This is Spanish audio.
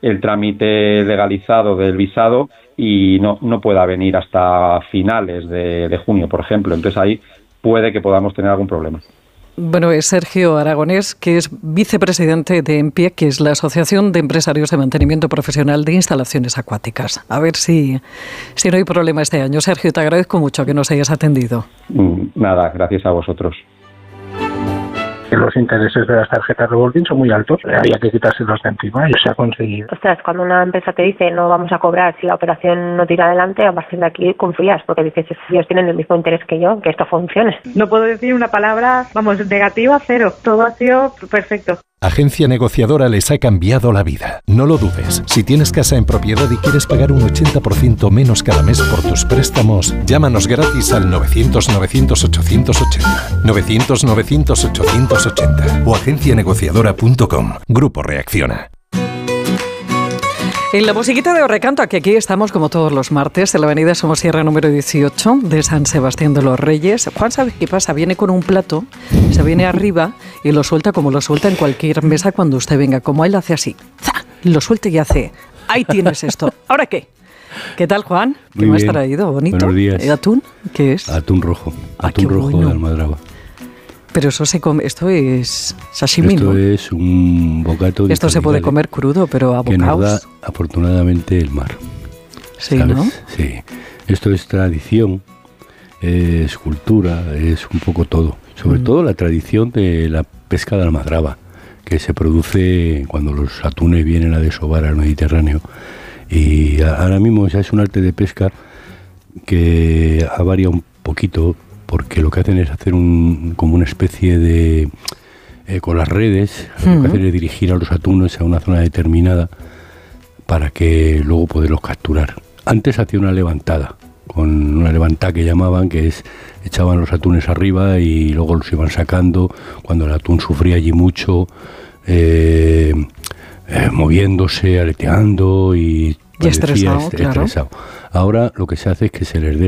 el trámite legalizado del visado y no pueda venir hasta finales de junio, por ejemplo. Entonces ahí puede que podamos tener algún problema. Bueno, es Sergio Aragonés, que es vicepresidente de EMPIE, que es la Asociación de Empresarios de Mantenimiento Profesional de Instalaciones Acuáticas. A ver si no hay problema este año. Sergio, te agradezco mucho que nos hayas atendido. Nada, gracias a vosotros. Los intereses de las tarjetas revolving son muy altos, había que quitárselos de encima y se ha conseguido. Ostras, cuando una empresa te dice no vamos a cobrar si la operación no tira adelante, a partir de aquí confías, porque dices, ellos tienen el mismo interés que yo, que esto funcione. No puedo decir una palabra, negativa, cero. Todo ha sido perfecto. Agencia Negociadora les ha cambiado la vida. No lo dudes. Si tienes casa en propiedad y quieres pagar un 80% menos cada mes por tus préstamos, llámanos gratis al 900-900-880. 900-900-880 o agencianegociadora.com. Grupo Reacciona. En la musiquita de Recanto, que aquí estamos como todos los martes, en la avenida Somosierra número 18 de San Sebastián de los Reyes. Juan, ¿sabes qué pasa? Viene con un plato, se viene arriba y lo suelta como lo suelta en cualquier mesa cuando usted venga. Como él hace así, ¡za! Lo suelta y hace, ahí tienes esto. ¿Ahora qué? ¿Qué tal, Juan? ¿Qué me has traído? ¿Bonito? Buenos días. ¿Atún? ¿Qué es? Atún rojo. Atún rojo bueno. De Almadraba. Pero eso se come, esto es sashimi, esto ¿no? Es un bocato. Esto se puede comer crudo, pero a bocados. Que nos da, afortunadamente, el mar. Sí, ¿sabes? ¿no? Sí. Esto es tradición, es cultura, es un poco todo. Sobre todo la tradición de la pesca de Almadraba, que se produce cuando los atunes vienen a desovar al Mediterráneo. Y ahora mismo ya es un arte de pesca que ha variado un poquito, porque lo que hacen es hacer como una especie de... con las redes, lo que hacen es dirigir a los atunes a una zona determinada para que luego poderlos capturar. Antes hacía una levantada, con una levantada que llamaban, que es echaban los atunes arriba y luego los iban sacando cuando el atún sufría allí mucho, moviéndose, aleteando y estresado, claro. Estresado. Ahora lo que se hace es que se les